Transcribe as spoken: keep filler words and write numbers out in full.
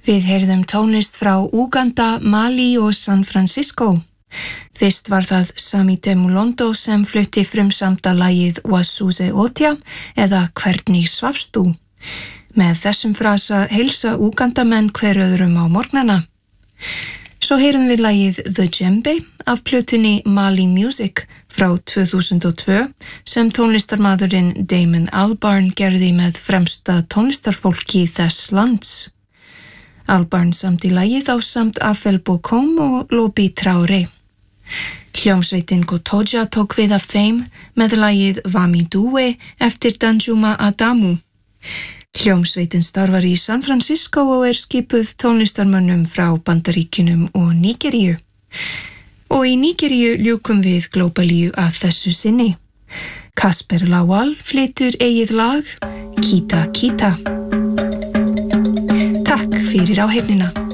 Við heyrðum tónlist frá Uganda, Mali og San Francisco. Fyrst var það Samite Mulondo sem flutti frumsamda lagið Wasuze Otia eða Hvernig svafst þú? Með þessum frasa heilsa Ugandamenn hver öðrum á morgnana. Svo heyrðum við lagið The Djembe af plötunni Mali Music frá tvö þúsund og tvö sem tónlistarmaðurinn Damon Albarn gerði með fremsta tónlistarfólki þess lands. Albarn samdi lagið ásamt Afel Bokom og Lobi Traore. Hljómsveitin Kotoja tók við af þeim með lagið Vami Due eftir Danjuma Adamu. Hljómsveitin starfar í San Francisco og er skipuð tónlistarmönnum frá Bandaríkjunum og Nígeríu. Og í Nígeríu ljúkum við Glóbalíu að þessu sinni. Kasper Lawal flytur eigið lag Kita Kita. Takk fyrir áheyrnina.